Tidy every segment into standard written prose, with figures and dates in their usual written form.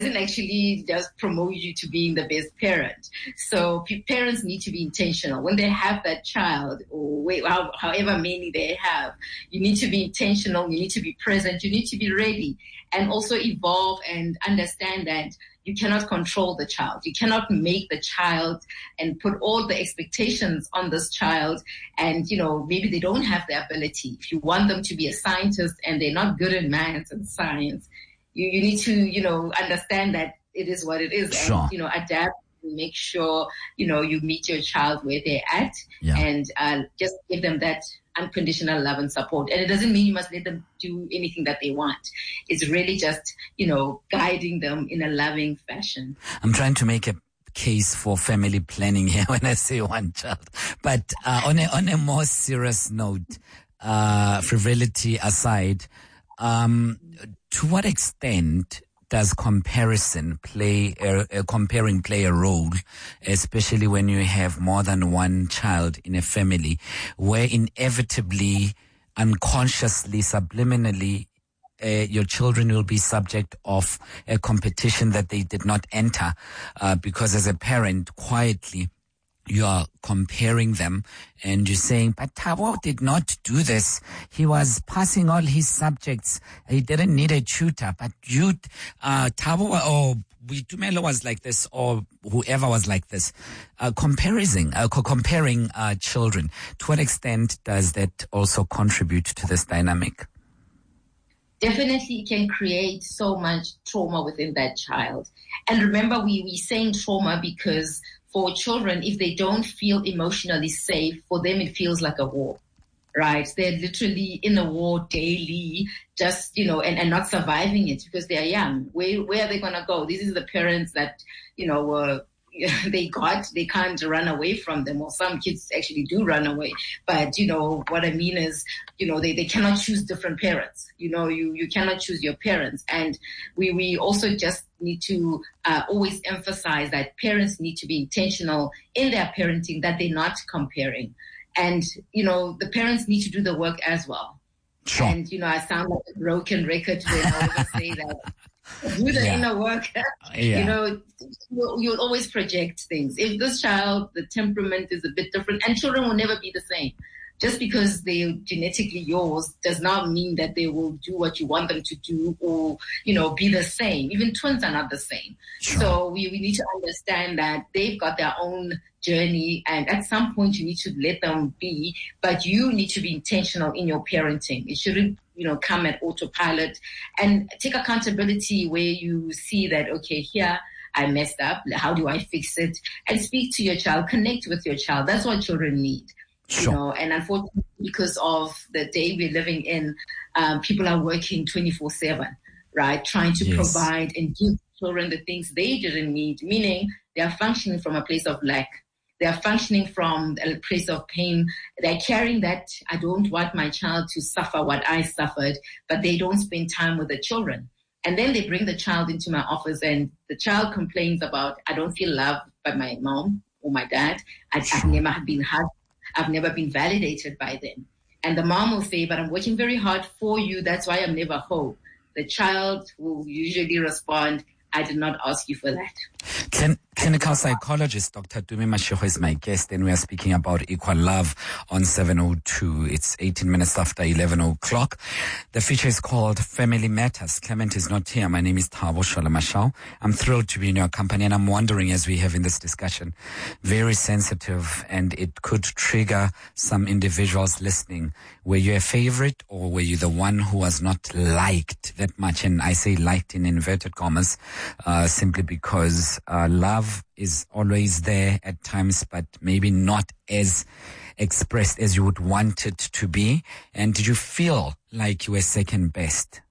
doesn't actually just promote you to being the best parent. So parents need to be intentional. When they have that child, or however many they have, you need to be intentional, you need to be present, you need to be ready, and also evolve and understand that you cannot control the child. You cannot make the child and put all the expectations on this child. And, maybe they don't have the ability. If you want them to be a scientist and they're not good in maths and science, you need to, understand that it is what it is. Sure. And, adapt, make sure, you meet your child where they're at, and just give them that unconditional love and support. And it doesn't mean you must let them do anything that they want. It's really just, guiding them in a loving fashion. I'm trying to make a case for family planning here when I say one child. But on a more serious note, frivolity aside, to what extent does comparing play a role, especially when you have more than one child in a family, where inevitably, unconsciously, subliminally, your children will be subject of a competition that they did not enter, because as a parent, quietly, you are comparing them and you're saying, but Thabo did not do this. He was passing all his subjects. He didn't need a tutor. But you, Thabo or Tumelo was like this, or whoever was like this. Comparing children. To what extent does that also contribute to this dynamic? Definitely, it can create so much trauma within that child. And remember, we saying trauma because for children, if they don't feel emotionally safe, for them it feels like a war, right? They're literally in a war daily, just, and not surviving it because they're young. Where are they going to go? This is the parents that, they can't run away from them, or some kids actually do run away. But, what I mean is, they cannot choose different parents. You cannot choose your parents. And we also just need to always emphasize that parents need to be intentional in their parenting, that they're not comparing. And, the parents need to do the work as well. Sure. And, I sound like a broken record when I always say that. Do the inner work. You'll always project things. If this child, the temperament is a bit different, and children will never be the same. Just because they're genetically yours does not mean that they will do what you want them to do or, be the same. Even twins are not the same. Sure. So we need to understand that they've got their own journey, and at some point you need to let them be, but you need to be intentional in your parenting. It shouldn't, come at autopilot, and take accountability where you see that, okay, here I messed up. How do I fix it? And speak to your child, connect with your child. That's what children need. Sure. And unfortunately, because of the day we're living in, people are working 24/7, right? Trying to provide and give children the things they didn't need, meaning they are functioning from a place of lack. They are functioning from a place of pain. They're carrying that, I don't want my child to suffer what I suffered, but they don't spend time with the children. And then they bring the child into my office and the child complains about, I don't feel loved by my mom or my dad. I've never been hugged. I've never been validated by them. And the mom will say, but I'm working very hard for you. That's why I'm never home. The child will usually respond, I did not ask you for that. Clinical psychologist Dr. Tumi Mashego is my guest, and we are speaking about equal love on 702. It's 18 minutes after 11 o'clock. The feature is called Family Matters. Clement is not here. My name is Thabo Sholomashau. I'm thrilled to be in your company, and I'm wondering, as we have in this discussion, very sensitive, and it could trigger some individuals listening. Were you a favorite, or were you the one who was not liked that much? And I say liked in inverted commas, simply because love is always there at times, but maybe not as expressed as you would want it to be. And did you feel like you were second best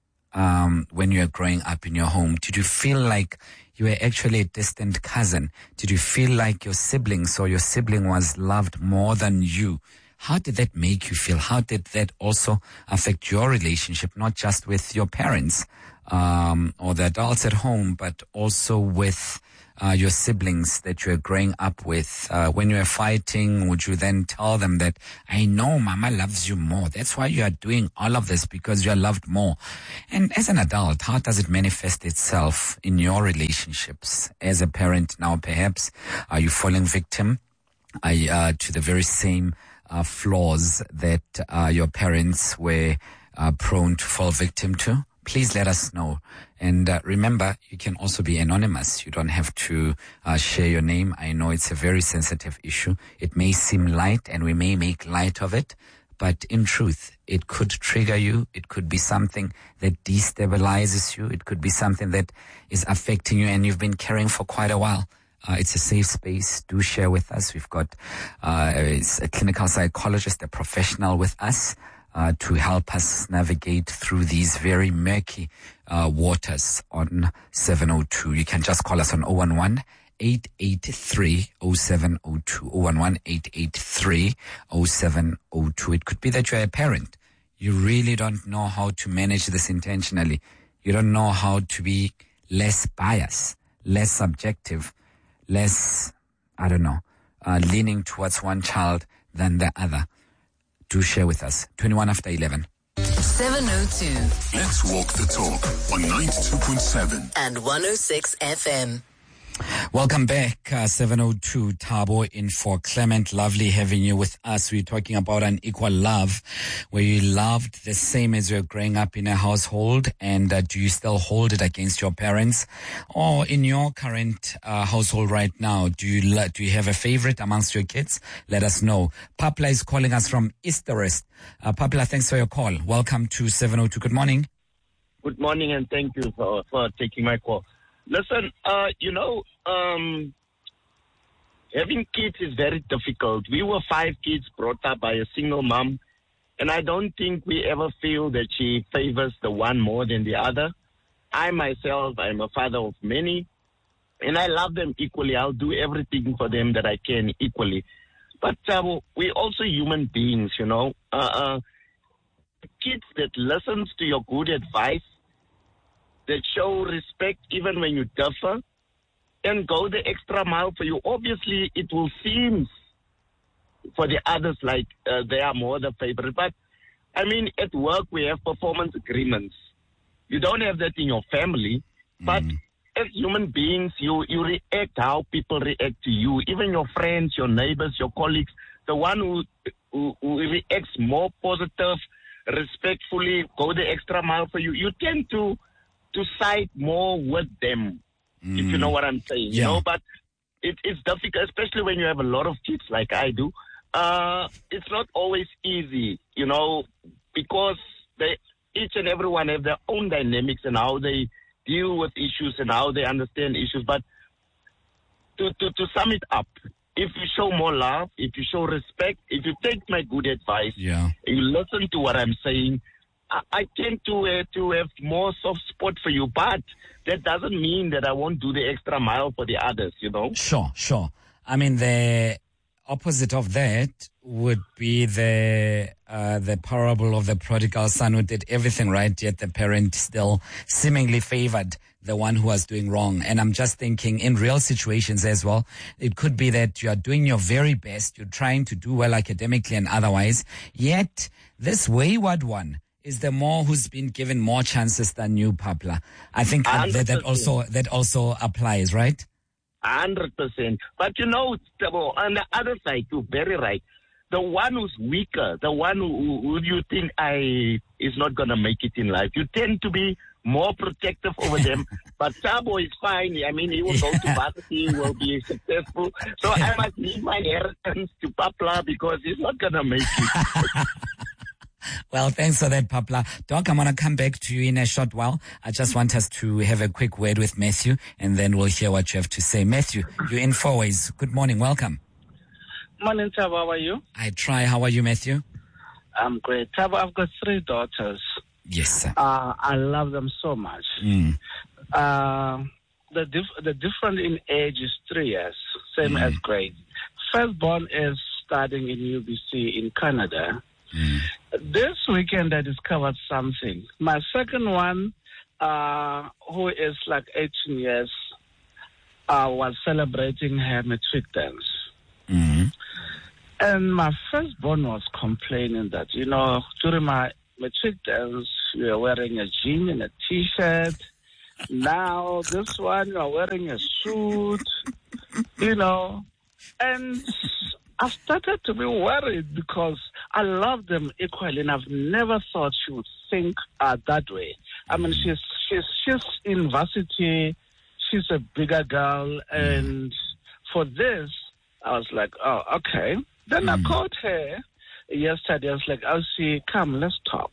when you were growing up in your home? Did you feel like you were actually a distant cousin? Did you feel like your siblings or your sibling was loved more than you? How did that make you feel? How did that also affect your relationship, not just with your parents or the adults at home, but also with your siblings that you're growing up with? When you're fighting, would you then tell them that, I know Mama loves you more. That's why you are doing all of this, because you are loved more. And as an adult, how does it manifest itself in your relationships? As a parent now, perhaps, are you falling victim to the very same flaws that your parents were prone to fall victim to? Please let us know. And remember, you can also be anonymous. You don't have to share your name. I know it's a very sensitive issue. It may seem light and we may make light of it, but in truth, it could trigger you. It could be something that destabilizes you. It could be something that is affecting you and you've been carrying for quite a while. It's a safe space. Do share with us. We've got a clinical psychologist, a professional with us to help us navigate through these very murky waters on 702. You can just call us on 011-883-0702, 011-883-0702. It could be that you're a parent. You really don't know how to manage this intentionally. You don't know how to be less biased, less subjective, less, leaning towards one child than the other. Do share with us. 21 after 11. 702. Let's walk the talk on 92.7 and 106 FM. Welcome back, 702 Thabo in for Clement. Lovely having you with us. We're talking about an equal love, where you loved the same as you're growing up in a household, and do you still hold it against your parents? Or in your current household right now, do you have a favorite amongst your kids? Let us know. Papla is calling us from Easterest. Papla, thanks for your call. Welcome to 702. Good morning. Good morning, and thank you for taking my call. Listen, having kids is very difficult. We were 5 kids brought up by a single mom, and I don't think we ever feel that she favors the one more than the other. I myself, I'm a father of many, and I love them equally. I'll do everything for them that I can equally. But we're also human beings, kids that listens to your good advice, that show respect even when you differ, and go the extra mile for you. Obviously, it will seem for the others like they are more the favorite. But, at work, we have performance agreements. You don't have that in your family. But as human beings, you react how people react to you. Even your friends, your neighbors, your colleagues, the one who reacts more positive, respectfully, go the extra mile for you, you tend to side more with them, if you know what I'm saying. Yeah. But it's difficult, especially when you have a lot of kids like I do. It's not always easy, because each and everyone have their own dynamics and how they deal with issues and how they understand issues. But to sum it up, if you show more love, if you show respect, if you take my good advice, and you listen to what I'm saying, I tend to have more soft spot for you, but that doesn't mean that I won't do the extra mile for the others, Sure. The opposite of that would be the parable of the prodigal son who did everything right, yet the parent still seemingly favored the one who was doing wrong. And I'm just thinking, in real situations as well, it could be that you are doing your very best, you're trying to do well academically and otherwise, yet this wayward one is the more who's been given more chances than you, Papla. I think that also applies, right? 100%. But on the other side, you're very right. The one who's weaker, the one who you think is not going to make it in life, you tend to be more protective over them. But Thabo is fine. He will go to varsity, he will be successful. So I must leave my inheritance to Papla because he's not going to make it. Well, thanks for that, Papla. Doc, I'm going to come back to you in a short while. I just want us to have a quick word with Matthew, and then we'll hear what you have to say. Matthew, you're in 4 ways. Good morning. Welcome. Morning, Thabo. How are you? I try. How are you, Matthew? I'm great. Thabo, I've got 3 daughters. Yes, sir. I love them so much. The difference in age is 3 years, same as grade. Firstborn is studying in UBC in Canada. This weekend I discovered something. My second one, who is like 18 years, was celebrating her matric dance. Mm-hmm. And my firstborn was complaining that, during my matric dance, you were wearing a jean and a T-shirt. Now, this one, you are wearing a suit, And I started to be worried because I love them equally, and I've never thought she would think that way. I mean, she's in varsity, she's a bigger girl, and for this, I was like, oh, okay. Then I called her yesterday. I was like, Elsie, come, let's talk.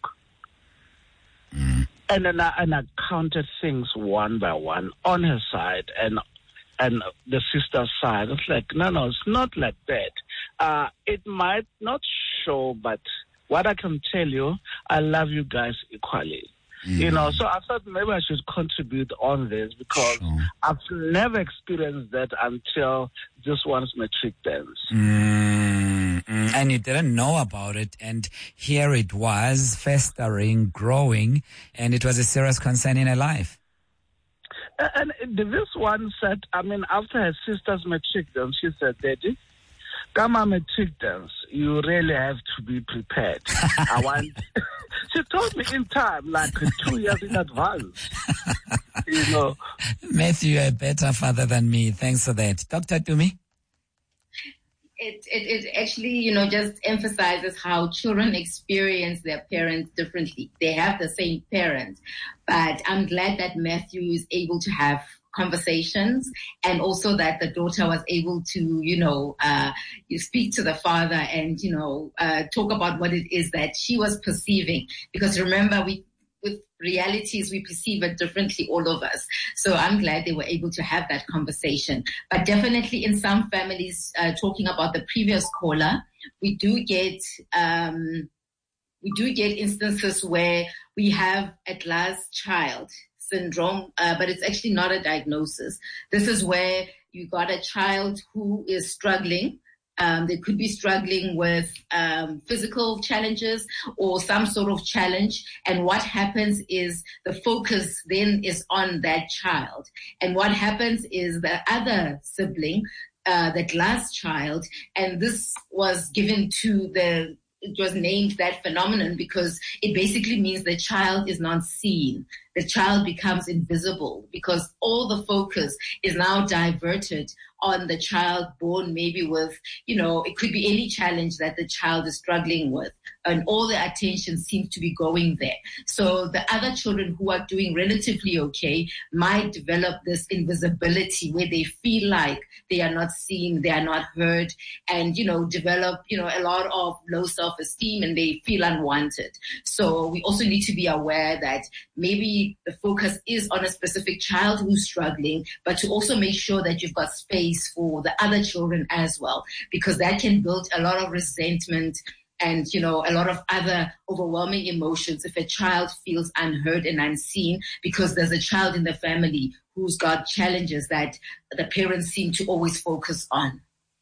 And then I counted things one by one on her side and the sister's side. It's like, no, it's not like that. It might not show, but what I can tell you, I love you guys equally. So I thought maybe I should contribute on this because I've never experienced that until this one's matric dance. And you didn't know about it, and here it was, festering, growing, and it was a serious concern in her life. And this one said, after her sister's matric dance, she said, Daddy, come on matric dance, you really have to be prepared. She told me in time, like 2 years in advance. Matthew, you're a better father than me. Thanks for that. Dr. Tumi? It actually, just emphasizes how children experience their parents differently. They have the same parent, but I'm glad that Matthew is able to have conversations, and also that the daughter was able to, you speak to the father and, talk about what it is that she was perceiving. Because remember, with realities, we perceive it differently, all of us. So I'm glad they were able to have that conversation. But definitely in some families, talking about the previous caller, we do get instances where we have a glass child syndrome, but it's actually not a diagnosis. This is where you got a child who is struggling. They could be struggling with physical challenges or some sort of challenge. And what happens is the focus then is on that child. And what happens is the other sibling, the glass child, and this was given to it was named that phenomenon because it basically means the child is not seen. The child becomes invisible because all the focus is now diverted on the child born maybe with, it could be any challenge that the child is struggling with, and all the attention seems to be going there. So the other children who are doing relatively okay might develop this invisibility where they feel like they are not seen, they are not heard, and, develop, a lot of low self-esteem, and they feel unwanted. So we also need to be aware that maybe the focus is on a specific child who's struggling, but to also make sure that you've got space for the other children as well, because that can build a lot of resentment and, a lot of other overwhelming emotions if a child feels unheard and unseen because there's a child in the family who's got challenges that the parents seem to always focus on.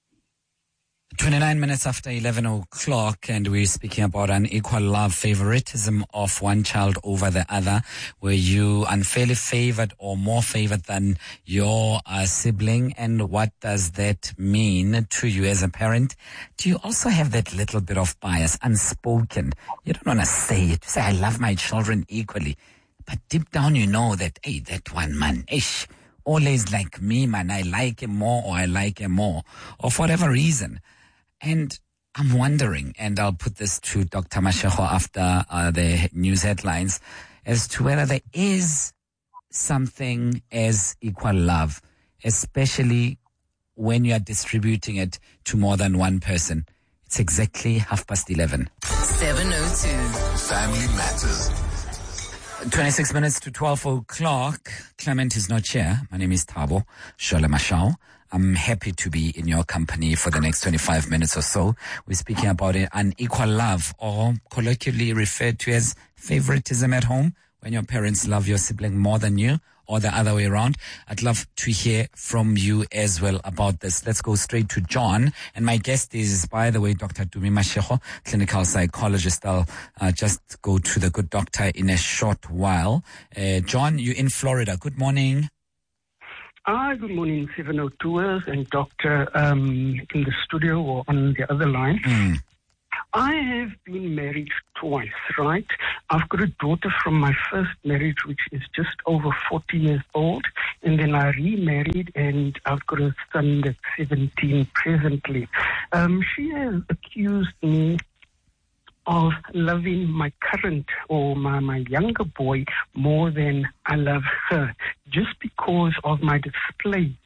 29 minutes after 11 o'clock, and we're speaking about unequal love, favoritism of one child over the other. Were you unfairly favored or more favored than your sibling? And what does that mean to you as a parent? Do you also have that little bit of bias, unspoken? You don't want to say it. Say, I love my children equally. But deep down you know that, hey, that one man, always like me, man. I like him more or I like him more. Or for whatever reason. And I'm wondering, and I'll put this to Dr. Mashego after the news headlines, as to whether there is something as equal love, especially when you are distributing it to more than one person. It's exactly 11:30. 7:02. Family Matters. 26 minutes to 12 o'clock. Clement is not here. My name is Thabo Sholomashao. I'm happy to be in your company for the next 25 minutes or so. We're speaking about unequal love, or colloquially referred to as favoritism at home, when your parents love your sibling more than you, or the other way around. I'd love to hear from you as well about this. Let's go straight to John. And my guest is, by the way, Dr. Tumi Mashego, clinical psychologist. I'll just go to the good doctor in a short while. John, you're in Florida. Good morning. Good morning, 702ers and Doctor in the studio or on the other line. I have been married twice, right? I've got a daughter from my first marriage, which is just over 40 years old. And then I remarried, and I've got a son that's 17 presently. She has accused me of loving my current or my younger boy more than I love her, just because of my display.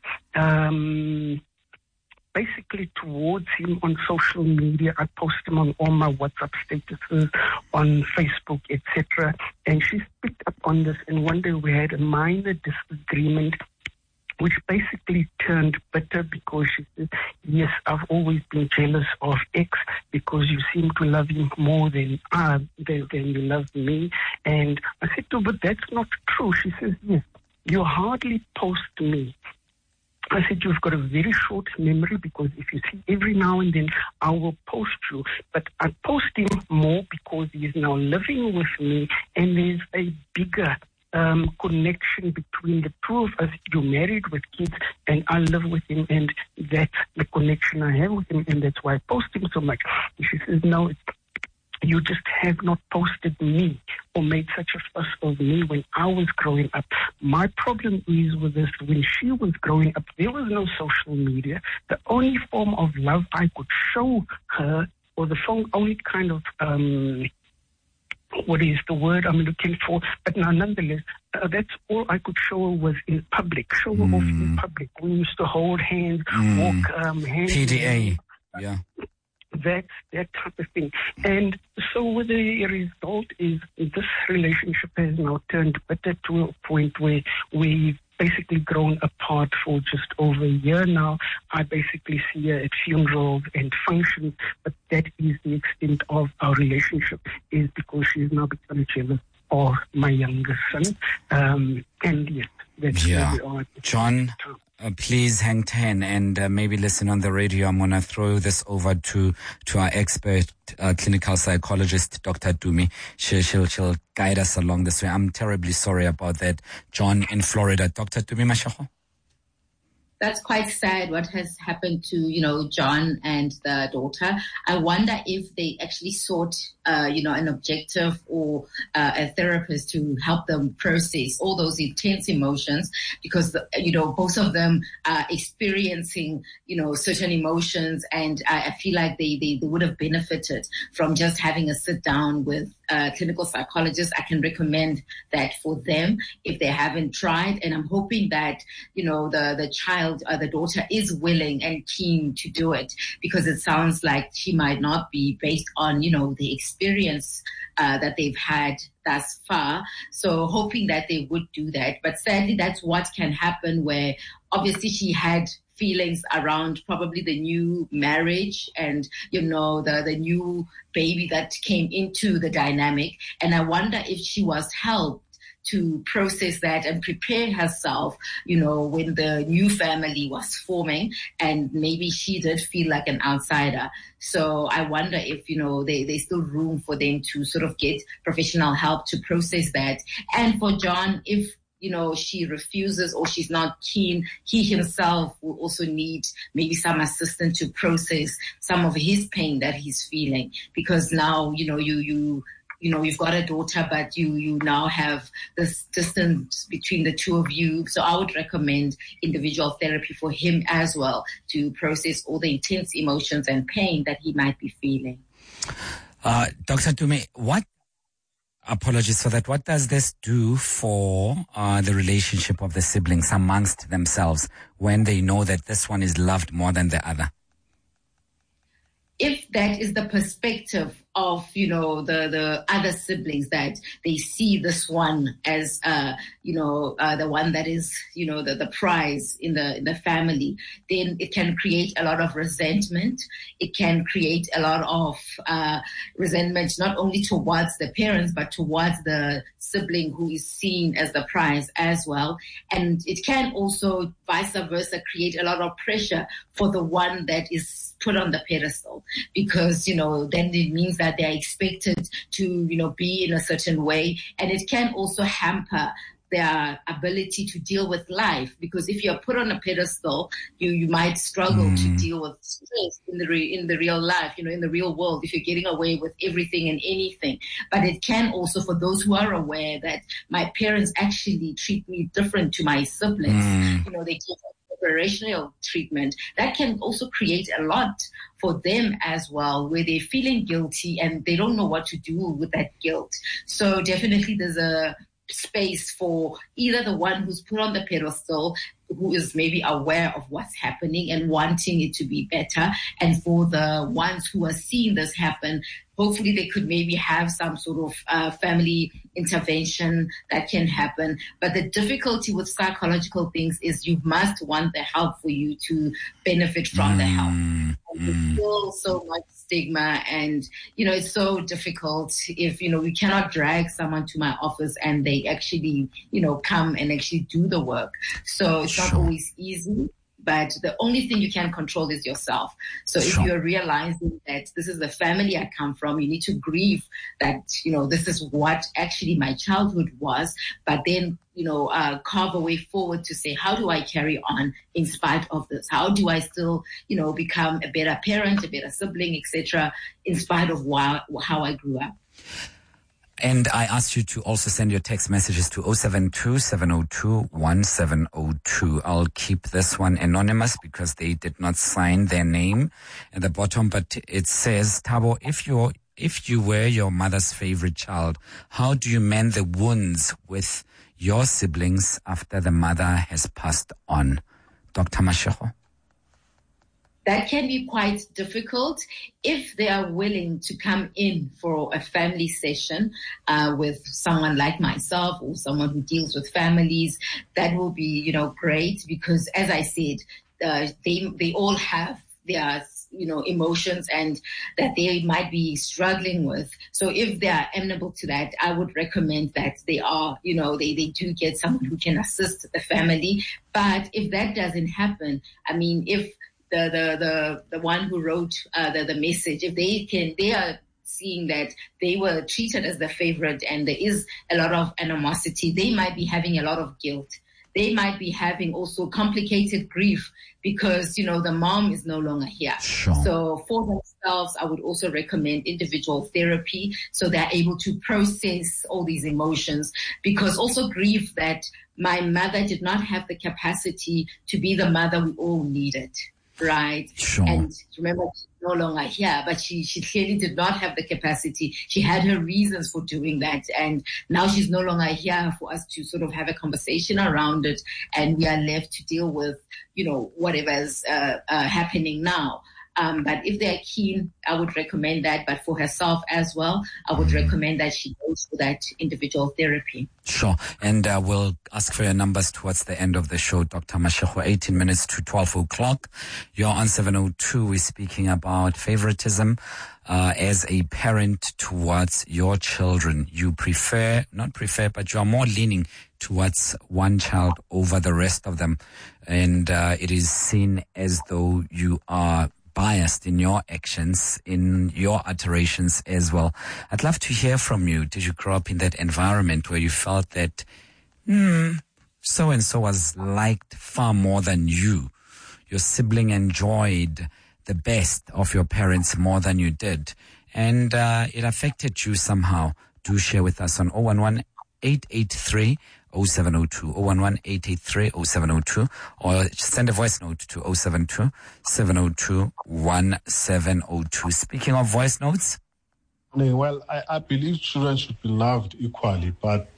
Basically towards him on social media. I post him on all my WhatsApp statuses, on Facebook, etc. And she's picked up on this, and one day we had a minor disagreement, which basically turned bitter, because she said, yes, I've always been jealous of X because you seem to love him more than you love me. And I said to her, but that's not true. She says, yes, you hardly post me. I said, you've got a very short memory, because if you see every now and then, I will post you. But I post him more because he is now living with me, and there's a bigger connection between the two of us. You're married with kids, and I live with him, and that's the connection I have with him, and that's why I post him so much. And she says, no, you just have not posted me or made such a fuss of me when I was growing up. My problem is with this, when she was growing up, there was no social media. The only form of love I could show her, or the only kind of, what is the word I'm looking for? But now, nonetheless, that's all I could show her was in public, show her off in public. We used to hold hands, walk hand PDA, yeah. That type of thing. And so the result is this relationship has now turned bitter to a point where we've basically grown apart for just over a year now. I basically see her at funerals and functions, but that is the extent of our relationship, is because she's now become jealous of my younger son. And yes, that's where we are. John, please hang 10 and maybe listen on the radio. I'm going to throw this over to our expert, clinical psychologist, Dr. Dumi. She'll guide us along this way. I'm terribly sorry about that. John in Florida. Dr. Dumi Mashego? That's quite sad what has happened to, John and the daughter. I wonder if they actually sought, an objective or a therapist to help them process all those intense emotions, because, both of them are experiencing, certain emotions, and I feel like they would have benefited from just having a sit down with a clinical psychologist. I can recommend that for them if they haven't tried, and I'm hoping that, the child, the daughter, is willing and keen to do it, because it sounds like she might not be, based on, the experience that they've had thus far. So hoping that they would do that. But sadly, that's what can happen, where obviously she had feelings around probably the new marriage and, the new baby that came into the dynamic. And I wonder if she was helped to process that and prepare herself, when the new family was forming, and maybe she did feel like an outsider. So I wonder if, there's still room for them to sort of get professional help to process that. And for John, if, she refuses or she's not keen, he himself will also need maybe some assistance to process some of his pain that he's feeling, because now, you've got a daughter, but you now have this distance between the two of you. So I would recommend individual therapy for him as well, to process all the intense emotions and pain that he might be feeling. Dr. Dumi, apologies for that. What does this do for the relationship of the siblings amongst themselves when they know that this one is loved more than the other? If that is the perspective of, the other siblings, that they see this one as, the one that is, the prize in the family, then it can create a lot of resentment. It can create a lot of resentment, not only towards the parents, but towards the sibling who is seen as the prize as well. And it can also, vice versa, create a lot of pressure for the one that is put on the pedestal, because, then it means that they are expected to, be in a certain way. And it can also hamper their ability to deal with life. Because if you're put on a pedestal, you might struggle to deal with stress in the real life, in the real world, if you're getting away with everything and anything. But it can also, for those who are aware that my parents actually treat me different to my siblings, they give preferential treatment, that can also create a lot for them as well, where they're feeling guilty and they don't know what to do with that guilt. So definitely there's a space for either the one who's put on the pedestal, who is maybe aware of what's happening and wanting it to be better, and for the ones who are seeing this happen, hopefully they could maybe have some sort of family intervention that can happen. But the difficulty with psychological things is you must want the help for you to benefit from the help. And there's still so much stigma, and it's so difficult if we cannot drag someone to my office and they actually come and actually do the work. So it's not always easy, but the only thing you can control is yourself. So if you're realizing that this is the family I come from, you need to grieve that this is what actually my childhood was, but then carve a way forward to say, how do I carry on in spite of this? How do I still, become a better parent, a better sibling, etc., in spite of how I grew up? And I asked you to also send your text messages to 072-702-1702. I'll keep this one anonymous because they did not sign their name at the bottom, but it says, Thabo, if you were your mother's favorite child, how do you mend the wounds with your siblings after the mother has passed on? Dr. Mashego. That can be quite difficult if they are willing to come in for a family session with someone like myself or someone who deals with families. That will be, great, because as I said, they all have their emotions and that they might be struggling with. So if they are amenable to that, I would recommend that they are, they do get someone who can assist the family. But if that doesn't happen, if the one who wrote the message, if they are seeing that they were treated as the favorite and there is a lot of animosity, they might be having a lot of guilt. They might be having also complicated grief because, the mom is no longer here. Sure. So for themselves, I would also recommend individual therapy so they're able to process all these emotions, because also grief that my mother did not have the capacity to be the mother we all needed. Right. Sure. And remember, she's no longer here, but she clearly did not have the capacity. She had her reasons for doing that. And now she's no longer here for us to sort of have a conversation around it. And we are left to deal with, whatever's happening now. But if they're keen, I would recommend that. But for herself as well, I would recommend that she goes for that individual therapy. Sure. And we'll ask for your numbers towards the end of the show, Dr. Mashego. 18 minutes to 12 o'clock. You're on 702. We're speaking about favoritism as a parent towards your children. You but you are more leaning towards one child over the rest of them. And it is seen as though you are biased in your actions, in your iterations as well. I'd love to hear from you. Did you grow up in that environment where you felt that so-and-so was liked far more than you? Your sibling enjoyed the best of your parents more than you did, and it affected you somehow. Do share with us on 011-883-0702, 011-883-0702, or send a voice note to 072-702-1702. Speaking of voice notes. Well, I believe children should be loved equally, but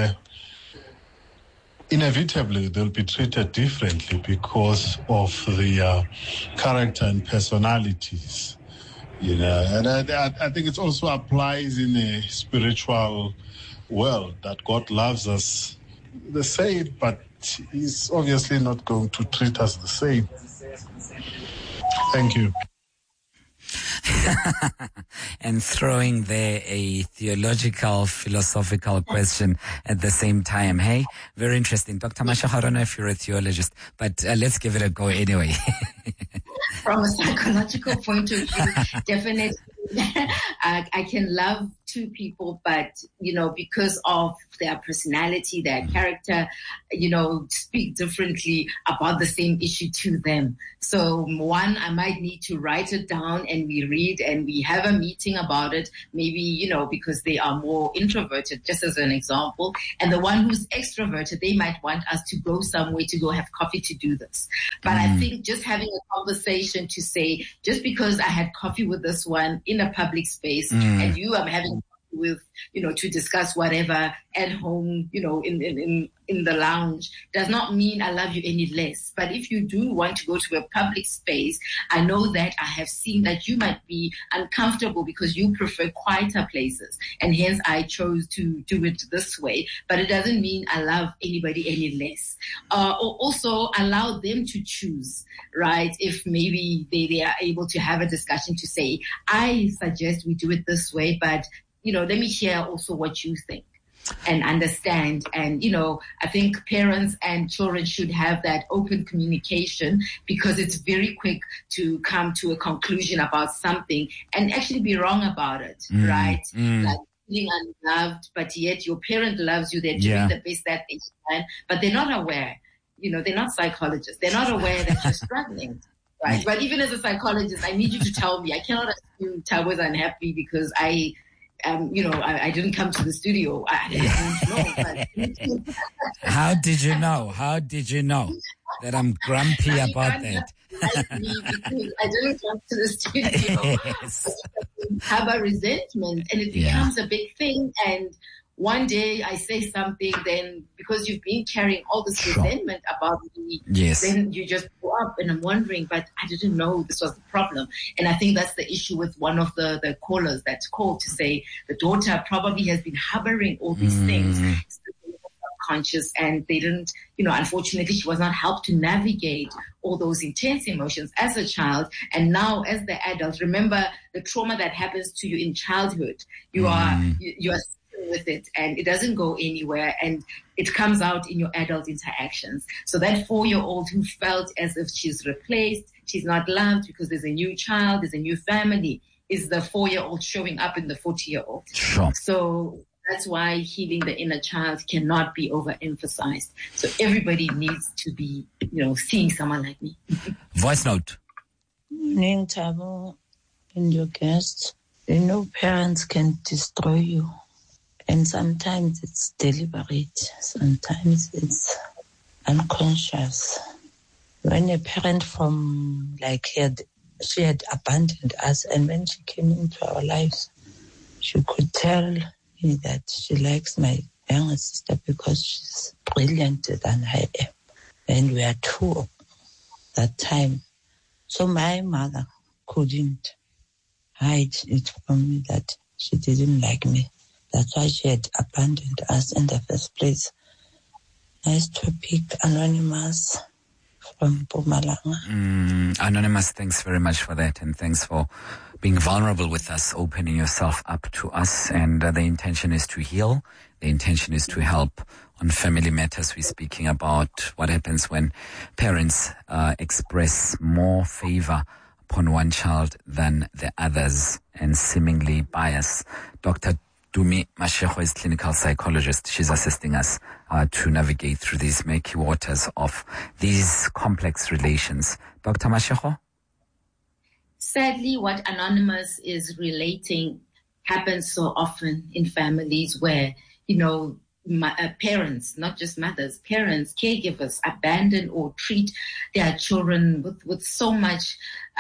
inevitably they'll be treated differently because of the character and personalities, and I think it also applies in a spiritual world that God loves us the same, but He's obviously not going to treat us the same. Thank you. And throwing there a theological, philosophical question at the same time. Hey, very interesting. Dr. Mashego, I don't know if you're a theologist, but let's give it a go anyway. From a psychological point of view, definitely, I can love two people, but, because of their personality, their character, speak differently about the same issue to them. So one, I might need to write it down and we read and we have a meeting about it, maybe, because they are more introverted, just as an example. And the one who's extroverted, they might want us to go somewhere to go have coffee to do this. But I think just having a conversation to say, just because I had coffee with this one in a public space and you are having with, to discuss whatever at home, in the lounge, does not mean I love you any less. But if you do want to go to a public space, I know that I have seen that you might be uncomfortable because you prefer quieter places. And hence I chose to do it this way. But it doesn't mean I love anybody any less. Or also allow them to choose, right? If maybe they are able to have a discussion to say, I suggest we do it this way, but let me hear also what you think and understand. And, I think parents and children should have that open communication because it's very quick to come to a conclusion about something and actually be wrong about it, right? Like feeling unloved, but yet your parent loves you. They're doing the best that they can, but they're not aware. They're not psychologists. They're not aware that you're struggling. Right. But even as a psychologist, I need you to tell me. I cannot assume Tabo's unhappy because I didn't come to the studio. I don't know. But How did you know? How did you know that I'm grumpy about that? Because I didn't come to the studio. Yes. Have a resentment, and it becomes a big thing. And one day I say something, then because you've been carrying all this resentment about me, then you just go up, and I'm wondering, but I didn't know this was the problem. And I think that's the issue with one of the callers that called to say the daughter probably has been harboring all these things. Conscious, and they didn't, unfortunately she was not helped to navigate all those intense emotions as a child. And now as the adult, remember the trauma that happens to you in childhood, you are with it and it doesn't go anywhere and it comes out in your adult interactions. So that 4-year-old who felt as if she's replaced, she's not loved because there's a new child, there's a new family, is the 4-year-old showing up in the 40-year-old. Sure. So that's why healing the inner child cannot be overemphasized. So everybody needs to be, seeing someone like me. Voice note. Morning, Tabo, and your guests. Parents can destroy you. And sometimes it's deliberate. Sometimes it's unconscious. When a parent she had abandoned us, and when she came into our lives, she could tell me that she likes my younger sister because she's brillianter than I am. And we are two that time. So my mother couldn't hide it from me that she didn't like me. That's why she had abandoned us in the first place. Nice topic, Anonymous from Mpumalanga. Anonymous, thanks very much for that, and thanks for being vulnerable with us, opening yourself up to us. And the intention is to heal. The intention is to help. On Family Matters, we're speaking about what happens when parents express more favor upon one child than the others and seemingly bias. Dr. Tumi Mashego is clinical psychologist. She's assisting us to navigate through these murky waters of these complex relations. Dr. Mashego? Sadly, what Anonymous is relating happens so often in families where, parents, not just mothers, parents, caregivers abandon or treat their children with so much,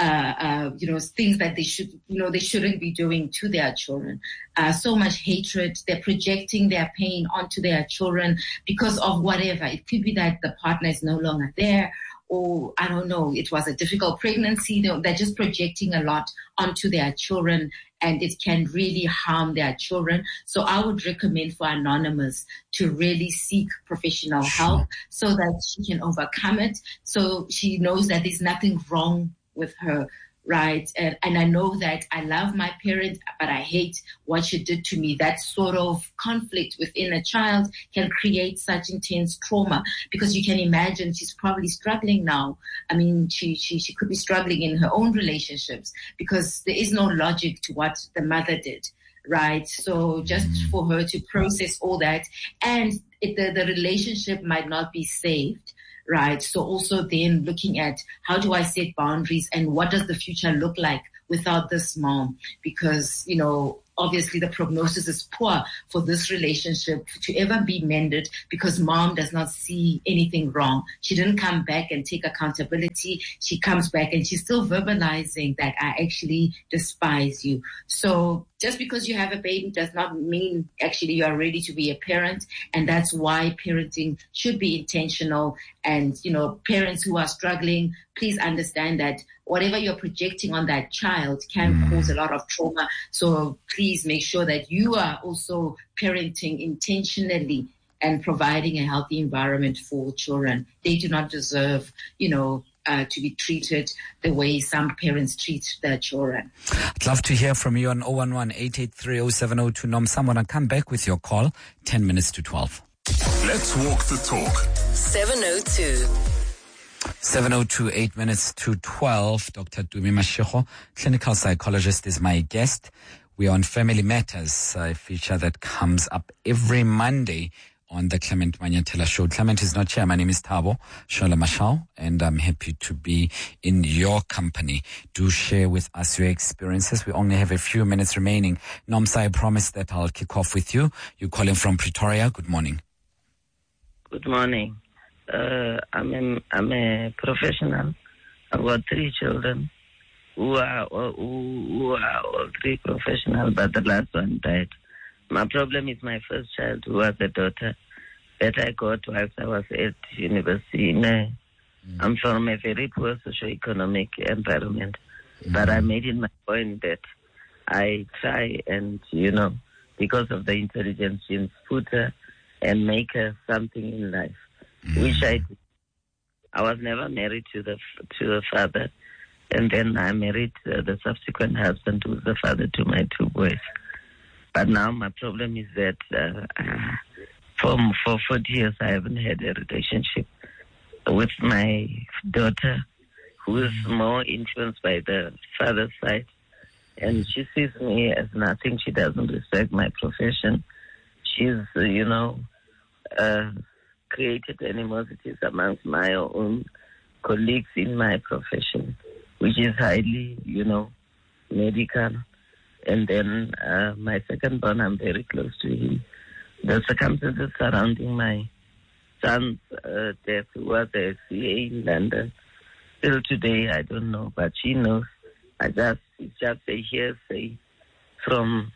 things that they shouldn't be doing to their children. So much hatred. They're projecting their pain onto their children because of whatever. It could be that the partner is no longer there, or I don't know, it was a difficult pregnancy. They're just projecting a lot onto their children, and it can really harm their children. So I would recommend for Anonymous to really seek professional help so that she can overcome it, so she knows that there's nothing wrong with her, right? And I know that I love my parent, but I hate what she did to me. That sort of conflict within a child can create such intense trauma, because you can imagine she's probably struggling now. I mean, she could be struggling in her own relationships because there is no logic to what the mother did, right? So just for her to process all that, and the relationship might not be saved, right? So also then looking at how do I set boundaries and what does the future look like without this mom? Because, you know, obviously the prognosis is poor for this relationship to ever be mended because mom does not see anything wrong. She didn't come back and take accountability. She comes back and she's still verbalizing that I actually despise you. So just because you have a baby does not mean actually you are ready to be a parent. And that's why parenting should be intentional. And, you know, parents who are struggling, please understand that whatever you're projecting on that child can cause a lot of trauma. So please make sure that you are also parenting intentionally and providing a healthy environment for children. They do not deserve, you know, to be treated the way some parents treat their children. I'd love to hear from you on 011-883-0702. Nomsa, I'm going to come back with your call, 10 minutes to 12. Let's walk the talk. 702. 702, 8 minutes to 12. Dr. Tumi Mashego, clinical psychologist, is my guest. We are on Family Matters, a feature that comes up every Monday on the Clement Manyatela Show. Clement is not here. My name is Thabo Shola Mashao, and I'm happy to be in your company. Do share with us your experiences. We only have a few minutes remaining. Nomsa, I promise that I'll kick off with you. You're calling from Pretoria. Good morning. Good morning. I'm a professional. I've got 3 children who are all 3 professional, but the last one died. My problem is my first child, who was a daughter, that I got whilst I was at university. I'm from a very poor socio-economic environment, but I made it my point that I try and, you know, because of the intelligence genes, put her and make her something in life, which I did. I was never married to the father, and then I married the subsequent husband, who was the father to my 2 boys. But now my problem is that for 40 years I haven't had a relationship with my daughter, who is more influenced by the father's side. And she sees me as nothing. She doesn't respect my profession. She's, you know, created animosities amongst my own colleagues in my profession, which is highly, you know, medical. And then my second born, I'm very close to him. The circumstances surrounding my son's death, who was a CA in London, till today I don't know, but she knows. It's just a hearsay from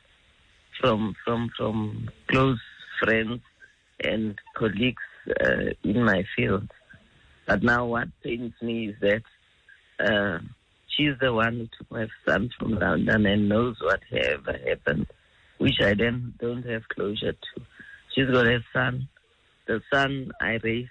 close friends and colleagues in my field. But now what pains me is that she's the one who took my son from London and knows whatever happened, which I then don't have closure to. She's got a son. The son I raised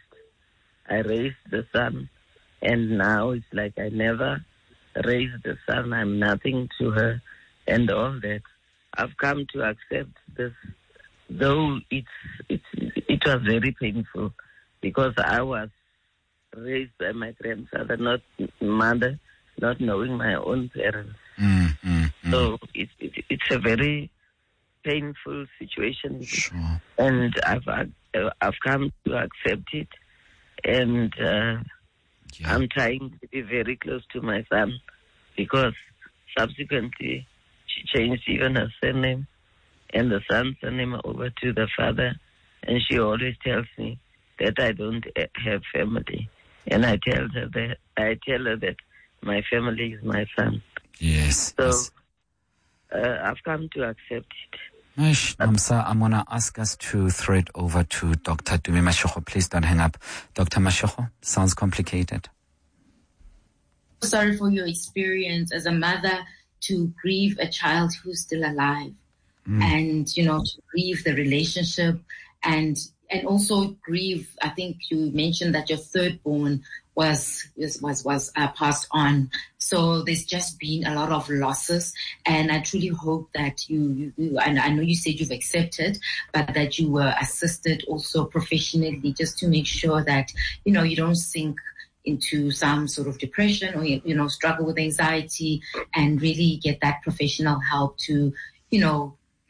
the son, and now it's like I never raised the son. I'm nothing to her and all that. I've come to accept this, though it was very painful, because I was raised by my grandfather, not mother, not knowing my own parents. So it's a very painful situation, Sure. and I've come to accept it, and I'm trying to be very close to my son, because subsequently she changed even her surname and the son's surname over to the father, and she always tells me that I don't have family, and I tell her that my family is my son. Yes. So yes. I've come to accept it. Nomsa, I'm going to ask us to throw it over to Dr. Tumi Mashego. Please don't hang up. Dr. Mashego, sounds complicated. Sorry for your experience as a mother to grieve a child who's still alive, and, you know, to grieve the relationship and also grieve. I think you mentioned that your third born was passed on. So there's just been a lot of losses, and I truly hope that you and I know you said you've accepted, but that you were assisted also professionally, just to make sure that, you know, you don't sink into some sort of depression or, you know, struggle with anxiety, and really get that professional help to, you know,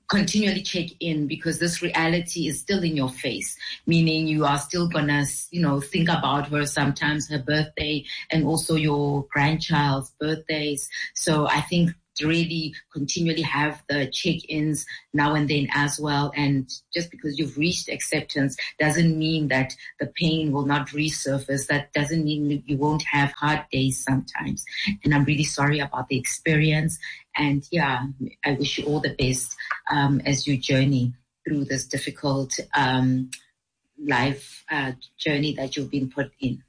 continually check in, because this reality is still in your face, meaning you are still gonna, think about her sometimes, her birthday, and also your grandchild's birthdays. So I think really continually have the check-ins now and then as well. And just because you've reached acceptance doesn't mean that the pain will not resurface. That doesn't mean you won't have hard days sometimes. And I'm really sorry about the experience. And yeah, I wish you all the best as you journey through this difficult life journey that you've been put in.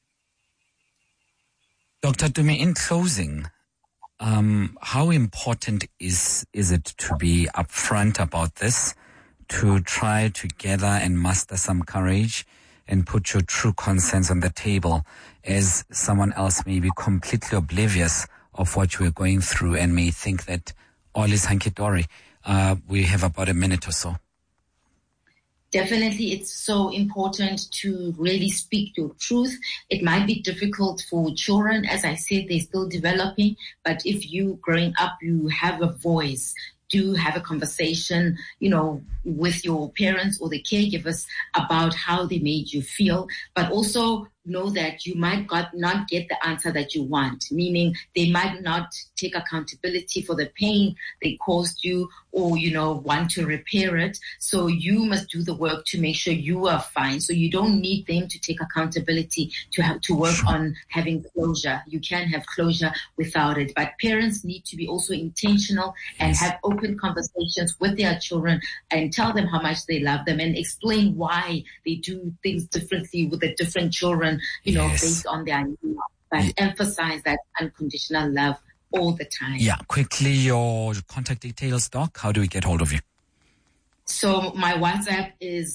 Dr. Tumi, in closing, how important is it to be upfront about this, to try to gather and muster some courage and put your true concerns on the table, as someone else may be completely oblivious of what you're going through and may think that all is hunky-dory? We have about a minute or so. Definitely, it's so important to really speak your truth. It might be difficult for children. As I said, they're still developing. But if you growing up, you have a voice, do have a conversation, with your parents or the caregivers about how they made you feel. But also know that you might not get the answer that you want, meaning they might not take accountability for the pain they caused you, or, want to repair it. So you must do the work to make sure you are fine. So you don't need them to take accountability to work on having closure. You can have closure without it. But parents need to be also intentional and have open conversations with their children and tell them how much they love them and explain why they do things differently with the different children, based on their needs. But emphasize that unconditional love all the time. Yeah, quickly, your contact details, Doc. How do we get hold of you? So my WhatsApp is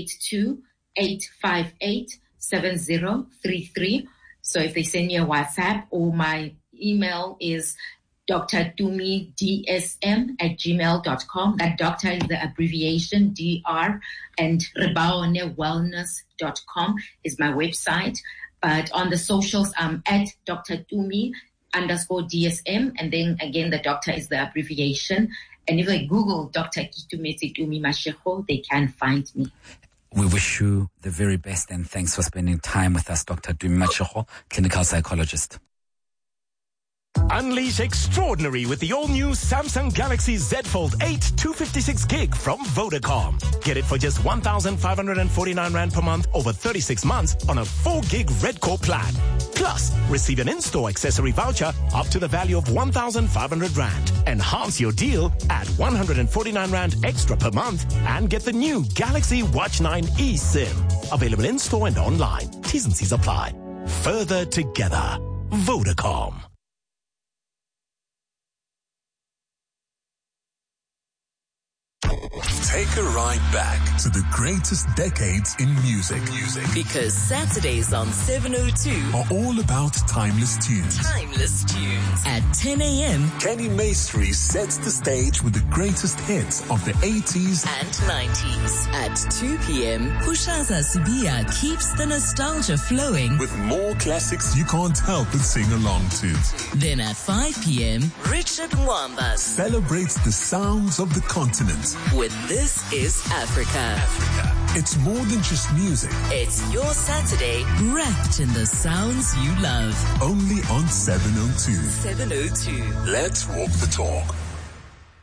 082-858-7033. So if they send me a WhatsApp, or my email is drtumidsm@gmail.com. That doctor is the abbreviation DR, and rebaonewellness.com is my website. But on the socials, I'm at Dr. Tumi _DSM, and then again the doctor is the abbreviation. And if they Google Dr. Kitumetse Tumi Mashego, they can find me. We wish you the very best, and thanks for spending time with us, Dr. Tumi Mashego, clinical psychologist. Unleash extraordinary with the all-new Samsung Galaxy Z Fold 8 256 gig from Vodacom. Get it for just 1,549 Rand per month over 36 months on a 4 gig Red Core plan. Plus, receive an in-store accessory voucher up to the value of 1,500 Rand. Enhance your deal at 149 Rand extra per month and get the new Galaxy Watch 9 eSIM. Available in-store and online. T's and C's apply. Further together. Vodacom. Take a ride back to the greatest decades in music. Because Saturdays on 702 are all about timeless tunes. At 10 a.m. Kenny Maestri sets the stage with the greatest hits of the 80s and 90s. At 2 p.m., Kushaza Sibia keeps the nostalgia flowing with more classics you can't help but sing along to. Then at 5 p.m., Richard Mwamba celebrates the sounds of the continent with This Is Africa. It's more than just music. It's your Saturday wrapped in the sounds you love. Only on 702. 702. Let's walk the talk.